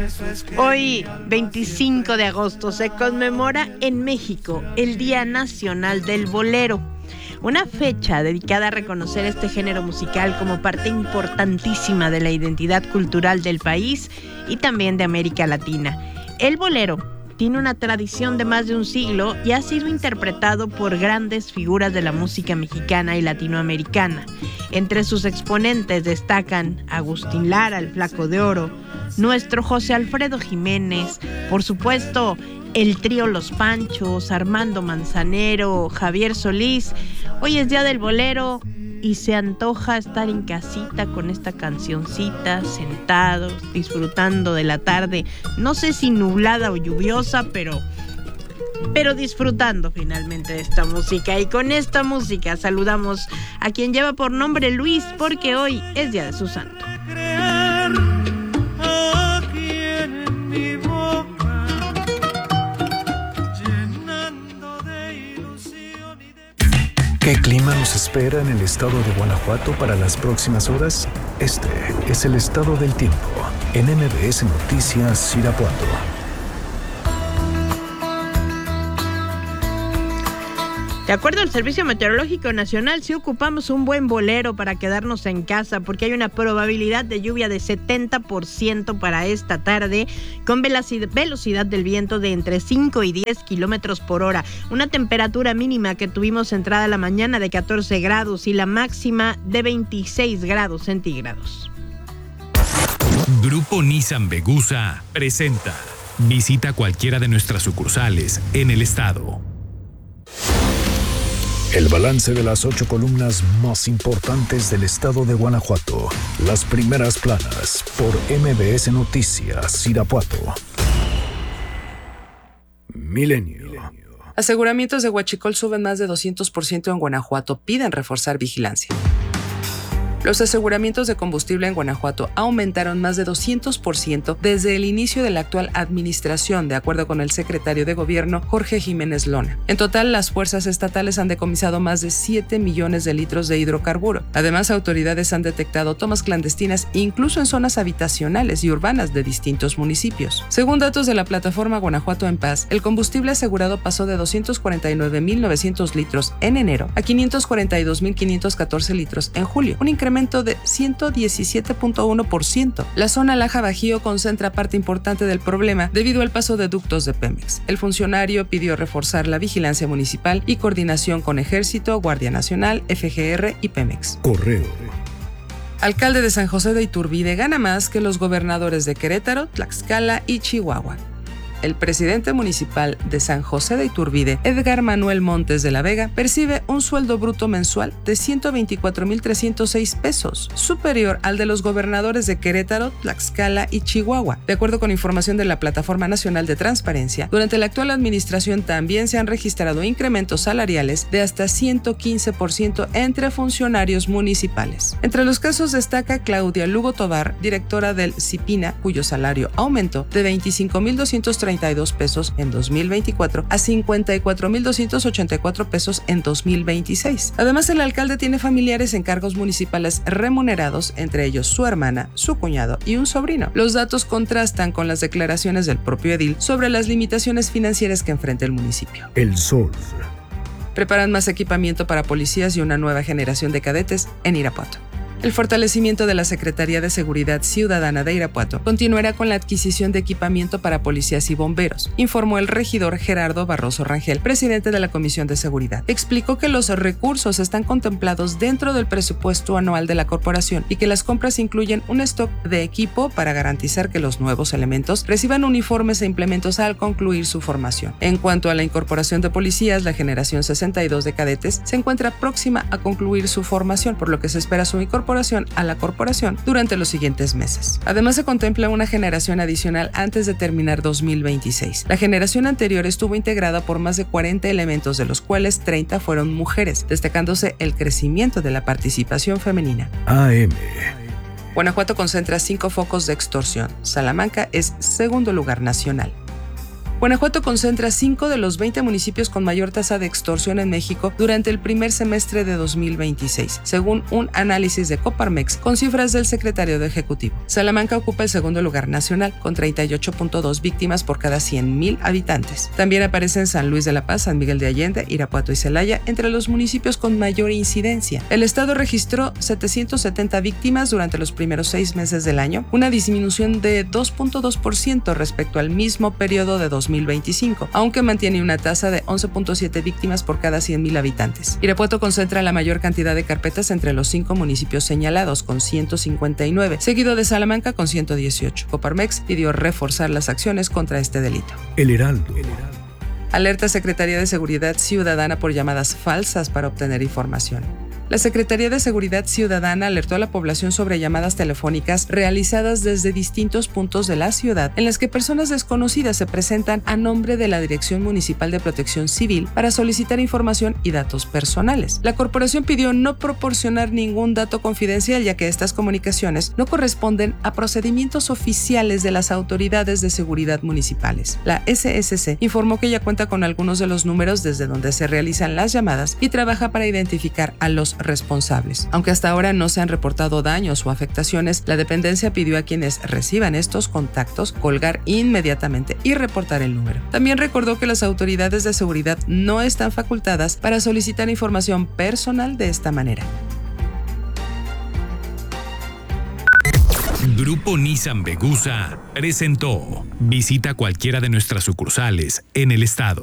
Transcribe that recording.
Hoy, 25 de agosto, se conmemora en México el Día Nacional del Bolero, una fecha dedicada a reconocer este género musical como parte importantísima de la identidad cultural del país y también de América Latina. El bolero tiene una tradición de más de un siglo y ha sido interpretado por grandes figuras de la música mexicana y latinoamericana. Entre sus exponentes destacan Agustín Lara, el Flaco de Oro, nuestro José Alfredo Jiménez, por supuesto, el trío Los Panchos, Armando Manzanero, Javier Solís. Hoy es Día del Bolero y se antoja estar en casita con esta cancioncita, sentados, disfrutando de la tarde, no sé si nublada o lluviosa, pero disfrutando finalmente de esta música. Y con esta música saludamos a quien lleva por nombre Luis, porque hoy es Día de su santo. ¿Qué clima nos espera en el estado de Guanajuato para las próximas horas? Este es el estado del tiempo en MBS Noticias Irapuato. De acuerdo al Servicio Meteorológico Nacional, sí ocupamos un buen bolero para quedarnos en casa, porque hay una probabilidad de lluvia de 70% para esta tarde, con velocidad del viento de entre 5 y 10 kilómetros por hora. Una temperatura mínima que tuvimos entrada a la mañana de 14 grados y la máxima de 26 grados centígrados. Grupo Nissan Vegusa presenta. Visita cualquiera de nuestras sucursales en el estado. El balance de las 8 columnas más importantes del estado de Guanajuato. Las primeras planas por MBS Noticias Irapuato. Milenio. Aseguramientos de huachicol suben más de 200% en Guanajuato. Piden reforzar vigilancia. Los aseguramientos de combustible en Guanajuato aumentaron más de 200% desde el inicio de la actual administración, de acuerdo con el secretario de Gobierno, Jorge Jiménez Lona. En total, las fuerzas estatales han decomisado más de 7 millones de litros de hidrocarburo. Además, autoridades han detectado tomas clandestinas incluso en zonas habitacionales y urbanas de distintos municipios. Según datos de la plataforma Guanajuato en Paz, el combustible asegurado pasó de 249.900 litros en enero a 542.514 litros en julio, un incremento de 117.1%. La zona Laja-Bajío concentra parte importante del problema debido al paso de ductos de Pemex. El funcionario pidió reforzar la vigilancia municipal y coordinación con Ejército, Guardia Nacional, FGR y Pemex. Correo. Alcalde de San José de Iturbide gana más que los gobernadores de Querétaro, Tlaxcala y Chihuahua. El presidente municipal de San José de Iturbide, Edgar Manuel Montes de la Vega, percibe un sueldo bruto mensual de 124,306 pesos, superior al de los gobernadores de Querétaro, Tlaxcala y Chihuahua. De acuerdo con información de la Plataforma Nacional de Transparencia, durante la actual administración también se han registrado incrementos salariales de hasta 115% entre funcionarios municipales. Entre los casos destaca Claudia Lugo Tobar, directora del CIPINA, cuyo salario aumentó de 25,232 pesos en 2024 a 54,284 pesos en 2026. Además, el alcalde tiene familiares en cargos municipales remunerados, entre ellos su hermana, su cuñado y un sobrino. Los datos contrastan con las declaraciones del propio edil sobre las limitaciones financieras que enfrenta el municipio. El Sol. Preparan más equipamiento para policías y una nueva generación de cadetes en Irapuato. El fortalecimiento de la Secretaría de Seguridad Ciudadana de Irapuato continuará con la adquisición de equipamiento para policías y bomberos, informó el regidor Gerardo Barroso Rangel, presidente de la Comisión de Seguridad. Explicó que los recursos están contemplados dentro del presupuesto anual de la corporación y que las compras incluyen un stock de equipo para garantizar que los nuevos elementos reciban uniformes e implementos al concluir su formación. En cuanto a la incorporación de policías, la generación 62 de cadetes se encuentra próxima a concluir su formación, por lo que se espera su incorporación a la corporación durante los siguientes meses. Además, se contempla una generación adicional antes de terminar 2026. La generación anterior estuvo integrada por más de 40 elementos, de los cuales 30 fueron mujeres, destacándose el crecimiento de la participación femenina. AM. Guanajuato concentra 5 focos de extorsión. Salamanca es segundo lugar nacional. Guanajuato concentra 5 de los 20 municipios con mayor tasa de extorsión en México durante el primer semestre de 2026, según un análisis de Coparmex con cifras del secretario de Ejecutivo. Salamanca ocupa el segundo lugar nacional, con 38.2 víctimas por cada 100,000 habitantes. También aparecen San Luis de la Paz, San Miguel de Allende, Irapuato y Celaya entre los municipios con mayor incidencia. El estado registró 770 víctimas durante los primeros 6 meses del año, una disminución de 2.2% respecto al mismo periodo de 2025, aunque mantiene una tasa de 11.7 víctimas por cada 100,000 habitantes. Irapuato concentra la mayor cantidad de carpetas entre los 5 municipios señalados, con 159, seguido de Salamanca con 118. Coparmex pidió reforzar las acciones contra este delito. El Heraldo. Alerta Secretaría de Seguridad Ciudadana por llamadas falsas para obtener información. La Secretaría de Seguridad Ciudadana alertó a la población sobre llamadas telefónicas realizadas desde distintos puntos de la ciudad en las que personas desconocidas se presentan a nombre de la Dirección Municipal de Protección Civil para solicitar información y datos personales. La corporación pidió no proporcionar ningún dato confidencial, ya que estas comunicaciones no corresponden a procedimientos oficiales de las autoridades de seguridad municipales. La SSC informó que ya cuenta con algunos de los números desde donde se realizan las llamadas y trabaja para identificar a los responsables. Aunque hasta ahora no se han reportado daños o afectaciones, la dependencia pidió a quienes reciban estos contactos colgar inmediatamente y reportar el número. También recordó que las autoridades de seguridad no están facultadas para solicitar información personal de esta manera. Grupo Nissan Vegusa presentó. Visita cualquiera de nuestras sucursales en el estado.